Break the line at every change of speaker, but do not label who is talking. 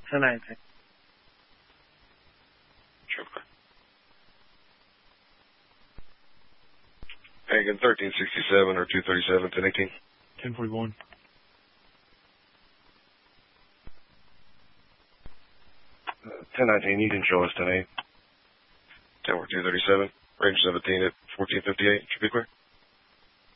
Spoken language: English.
1019.
Sure. Again, 1367 or 237, 1018.
1041.
1019, you can show us 10-8. 10-237, range 17 at 1458, should be clear.